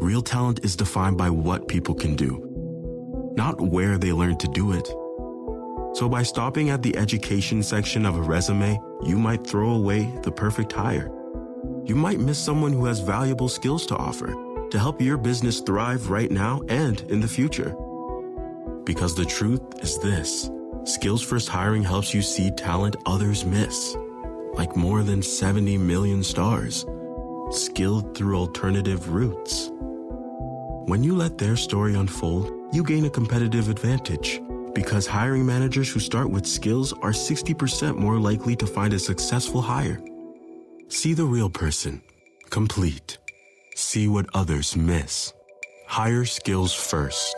Real talent is defined by what people can do, not where they learn to do it. So by stopping at the education section of a resume, you might throw away the perfect hire. You might miss someone who has valuable skills to offer to help your business thrive right now and in the future. Because the truth is this: Skills First Hiring helps you see talent others miss, like more than 70 million stars, skilled through alternative routes. When you let their story unfold, you gain a competitive advantage, because hiring managers who start with skills are 60% more likely to find a successful hire. See the real person, complete. See what others miss. Hire skills first.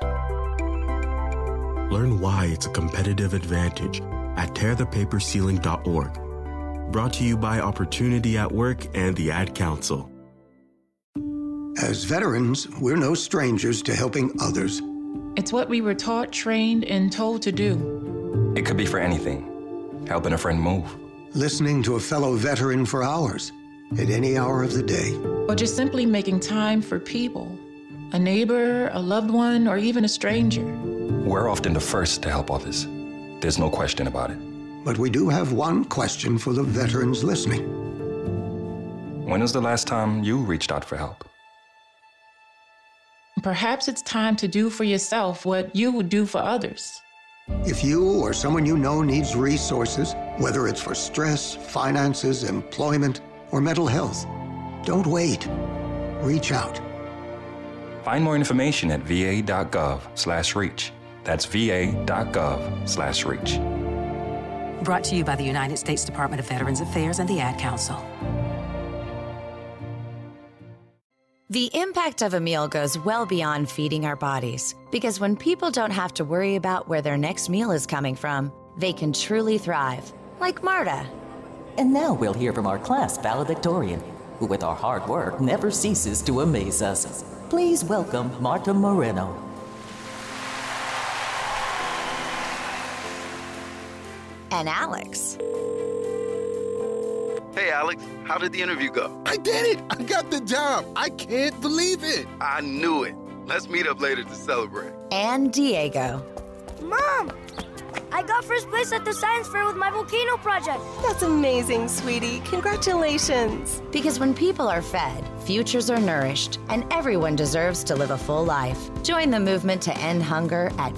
Learn why it's a competitive advantage at tearthepaperceiling.org. Brought to you by Opportunity at Work and the Ad Council. As veterans, we're no strangers to helping others. It's what we were taught, trained, and told to do. It could be for anything. Helping a friend move. Listening to a fellow veteran for hours, at any hour of the day. Or just simply making time for people. A neighbor, a loved one, or even a stranger. We're often the first to help others. There's no question about it. But we do have one question for the veterans listening. When was the last time you reached out for help? Perhaps it's time to do for yourself what you would do for others. If you or someone you know needs resources, whether it's for stress, finances, employment, or mental health, don't wait. Reach out. Find more information at va.gov/reach. That's va.gov/reach. Brought to you by the United States Department of Veterans Affairs and the Ad Council. The impact of a meal goes well beyond feeding our bodies, because when people don't have to worry about where their next meal is coming from, they can truly thrive, like Marta. And now we'll hear from our class valedictorian, who with our hard work never ceases to amaze us. Please welcome Marta Moreno. And Alex. Hey, Alex, how did the interview go? I did it! I got the job! I can't believe it! I knew it. Let's meet up later to celebrate. And Diego. Mom! I got first place at the science fair with my volcano project. That's amazing, sweetie. Congratulations. Because when people are fed, futures are nourished, and everyone deserves to live a full life. Join the movement to end hunger at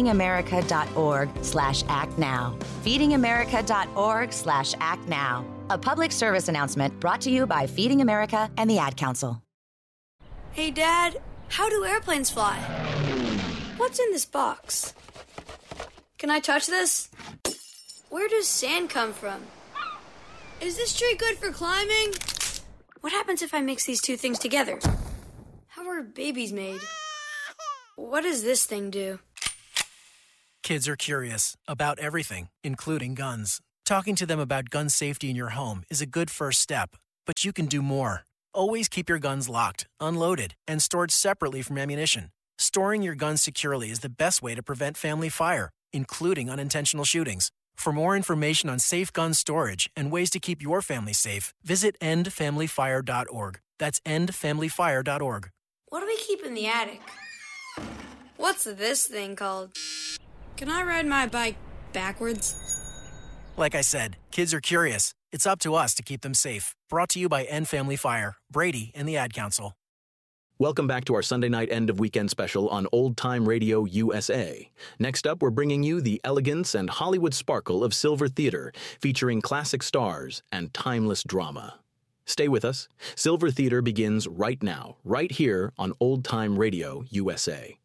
feedingamerica.org/actnow. feedingamerica.org/actnow. A public service announcement brought to you by Feeding America and the Ad Council. Hey, Dad, how do airplanes fly? What's in this box? Can I touch this? Where does sand come from? Is this tree good for climbing? What happens if I mix these two things together? How are babies made? What does this thing do? Kids are curious about everything, including guns. Talking to them about gun safety in your home is a good first step, but you can do more. Always keep your guns locked, unloaded, and stored separately from ammunition. Storing your guns securely is the best way to prevent family fire, including unintentional shootings. For more information on safe gun storage and ways to keep your family safe, visit endfamilyfire.org. That's endfamilyfire.org. What do we keep in the attic? What's this thing called? Can I ride my bike backwards? Like I said, kids are curious. It's up to us to keep them safe. Brought to you by End Family Fire, Brady, and the Ad Council. Welcome back to our Sunday night end of weekend special on Old Time Radio USA. Next up, we're bringing you the elegance and Hollywood sparkle of Silver Theater, featuring classic stars and timeless drama. Stay with us. Silver Theater begins right now, right here on Old Time Radio USA.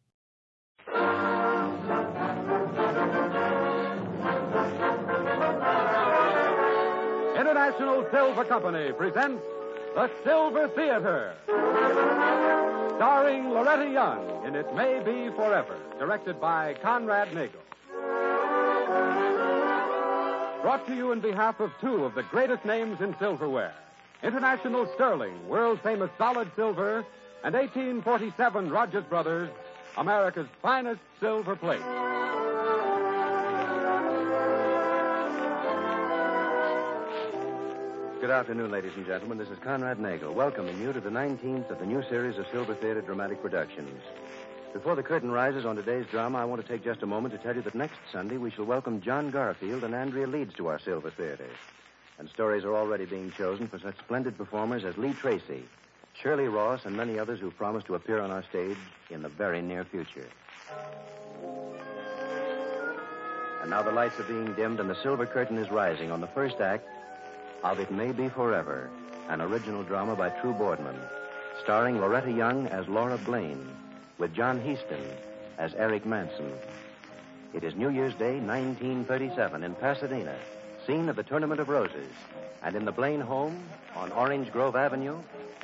International Silver Company presents The Silver Theater, starring Loretta Young in It May Be Forever, directed by Conrad Nagel. Brought to you in behalf of two of the greatest names in silverware, International Sterling, world-famous solid silver, and 1847 Rogers Brothers, America's finest silver plate. Good afternoon, ladies and gentlemen. This is Conrad Nagel, welcoming you to the 19th of the new series of Silver Theater Dramatic Productions. Before the curtain rises on today's drama, I want to take just a moment to tell you that next Sunday we shall welcome John Garfield and Andrea Leeds to our Silver Theater. And stories are already being chosen for such splendid performers as Lee Tracy, Shirley Ross, and many others who promise to appear on our stage in the very near future. And now the lights are being dimmed and the silver curtain is rising on the first act of It May Be Forever, an original drama by True Boardman, starring Loretta Young as Laura Blaine, with John Heaston as Eric Manson. It is New Year's Day, 1937, in Pasadena, scene of the Tournament of Roses, and in the Blaine home on Orange Grove Avenue.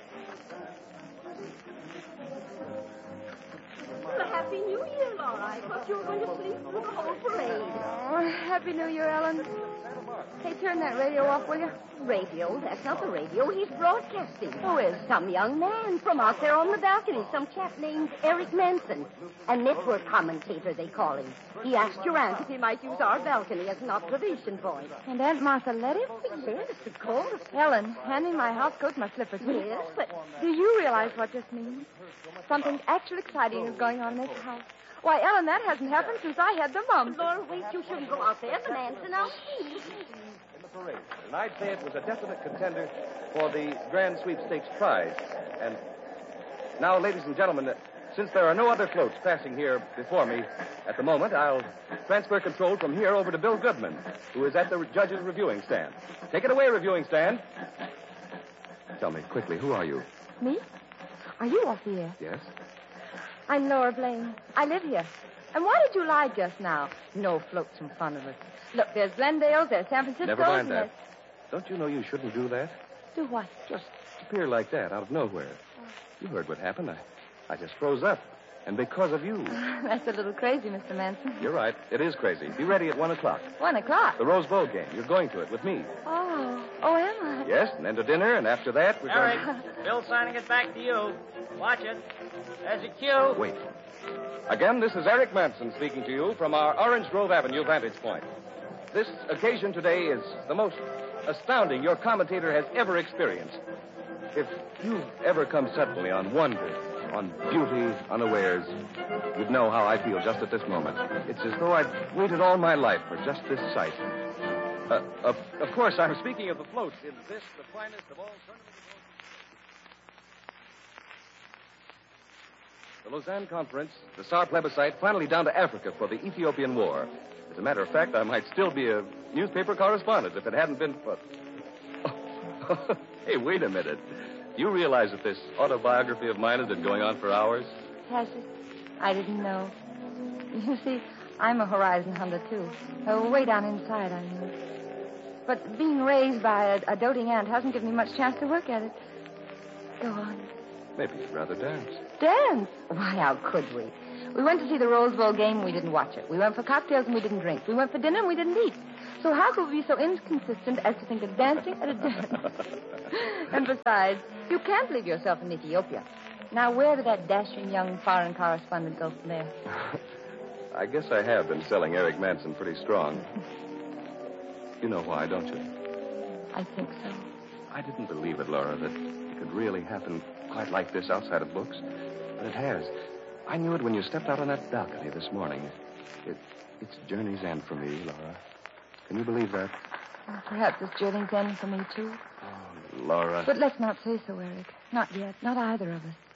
Well, Happy New Year, Laura. I thought you were going to sleep through the whole parade. Oh, Happy New Year, Ellen. Hey, turn that radio off, will you? Radio? That's not the radio. He's broadcasting. Who is? Some young man from out there on the balcony. Some chap named Eric Manson. A network commentator, they call him. He asked your aunt if he might use our balcony as an observation point. And Aunt Martha let him? Yes, of course. Ellen, hand me my house coat and my slippers. Yes, but... Do you realize what this means? Something actually exciting is going on in this house. Why, Ellen, that hasn't happened since I had the mumps. Laura, wait, you shouldn't go out there. The man's announced. Parade. And I'd say it was a definite contender for the Grand Sweepstakes prize. And now, ladies and gentlemen, since there are no other floats passing here before me at the moment, I'll transfer control from here over to Bill Goodman, who is at the judge's reviewing stand. Take it away, reviewing stand. Tell me quickly, who are you? Me? Are you off the air? Yes. I'm Laura Blaine. I live here. And why did you lie just now? No floats in front of us. Look, there's Glendale's, there's San Francisco. Never mind that. Don't you know you shouldn't do that? Do what? Just appear like that out of nowhere. You heard what happened. I just froze up. And because of you. That's a little crazy, Mr. Manson. You're right. It is crazy. Be ready at 1 o'clock. 1 o'clock? The Rose Bowl game. You're going to it with me. Oh, am I? Yes, and then to dinner, and after that, we're Eric, going... Bill's signing it back to you. Watch it. There's a cue. Wait. Again, this is Eric Manson speaking to you from our Orange Grove Avenue vantage point. This occasion today is the most astounding your commentator has ever experienced. If you've ever come suddenly on wonder, on beauty, unawares, you'd know how I feel just at this moment. It's as though I'd waited all my life for just this sight. Of course, I'm speaking of the floats. Is this the finest of all tournaments? The Lausanne Conference, the Saar plebiscite, finally down to Africa for the Ethiopian War. As a matter of fact, I might still be a newspaper correspondent if it hadn't been for... Oh. Hey, wait a minute. You realize that this autobiography of mine has been going on for hours? Has it? I didn't know. You see, I'm a horizon hunter, too. Way down inside, I mean. But being raised by a doting aunt hasn't given me much chance to work at it. Go on. Maybe you'd rather dance. Dance? Why, how could we? We went to see the Rose Bowl game and we didn't watch it. We went for cocktails and we didn't drink. We went for dinner and we didn't eat. So how could we be so inconsistent as to think of dancing at a dance? And besides, you can't leave yourself in Ethiopia. Now, where did that dashing young foreign correspondent go from there? I guess I have been selling Eric Manson pretty strong. You know why, don't you? I think so. I didn't believe it, Laura, that it could really happen quite like this outside of books. But it has. I knew it when you stepped out on that balcony this morning. It's journey's end for me, Laura. Can you believe that? Well, perhaps it's journey's end for me, too. Oh, Laura. But let's not say so, Eric. Not yet. Not either of us.